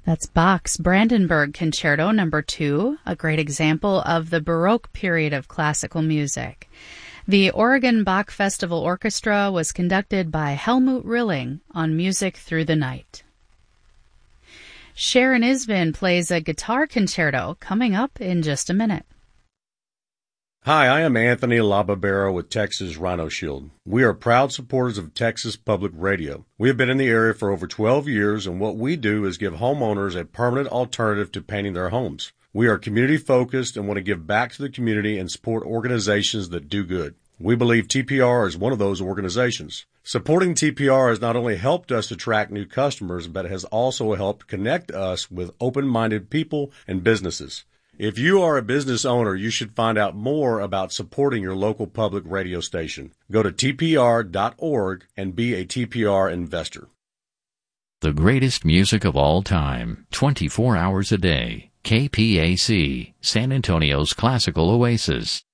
That's Bach's Brandenburg Concerto No. 2, a great example of the Baroque period of classical music. The Oregon Bach Festival Orchestra was conducted by Helmut Rilling on Music Through the Night. Sharon Isbin plays a guitar concerto coming up in just a minute. Hi, I am Anthony Lababera with Texas Rhino Shield. We are proud supporters of Texas Public Radio. We have been in the area for over 12 years, and what we do is give homeowners a permanent alternative to painting their homes. We are community-focused and want to give back to the community and support organizations that do good. We believe TPR is one of those organizations. Supporting TPR has not only helped us attract new customers, but has also helped connect us with open-minded people and businesses. If you are a business owner, you should find out more about supporting your local public radio station. Go to tpr.org and be a TPR investor. The greatest music of all time, 24 hours a day. KPAC, San Antonio's classical oasis.